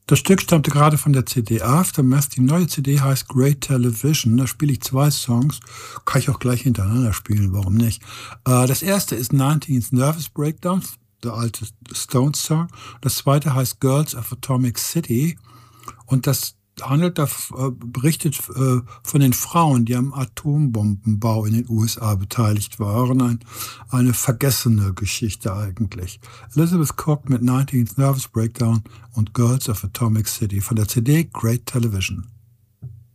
Das Stück stammte gerade von der CD Aftermath. Die neue CD heißt Great Television. Da spiele ich 2 Songs. Kann ich auch gleich hintereinander spielen, warum nicht? Das erste ist 19th Nervous Breakdown, der alte Stones-Song. Das zweite heißt Girls of Atomic City. Und das berichtet von den Frauen, die am Atombombenbau in den USA beteiligt waren. Eine vergessene Geschichte eigentlich. Elizabeth Cook mit 19th Nervous Breakdown und Girls of Atomic City von der CD Great Television.